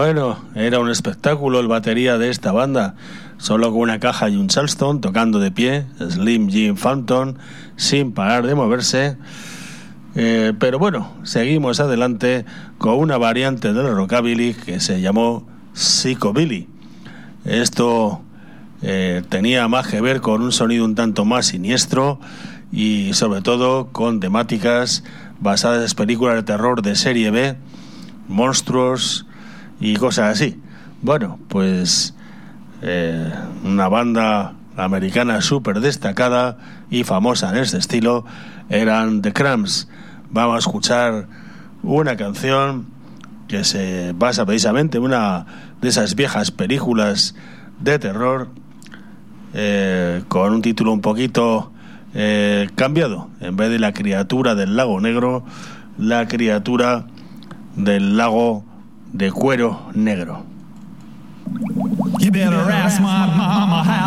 Bueno, era un espectáculo el batería de esta banda, solo con una caja y un charleston, tocando de pie, Slim Jim Phantom, sin parar de moverse. Pero bueno, seguimos adelante con una variante del rockabilly que se llamó Psychobilly. Esto tenía más que ver con un sonido un tanto más siniestro y sobre todo con temáticas basadas en películas de terror de serie B, monstruos y cosas así. Bueno, pues una banda americana súper destacada y famosa en este estilo eran The Cramps. Vamos a escuchar una canción que se basa precisamente en una de esas viejas películas de terror, con un título un poquito cambiado. En vez de La criatura del lago negro, La criatura del lago de cuero negro. You better ask my mama how